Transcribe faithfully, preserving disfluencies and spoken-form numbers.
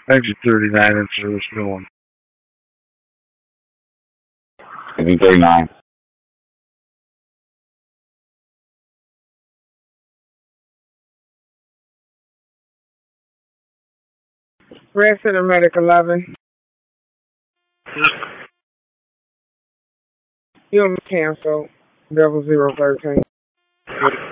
Exit thirty-nine in service, no one. Exit thirty-nine. Red Center Medic eleven. You'll cancel double zero thirteen.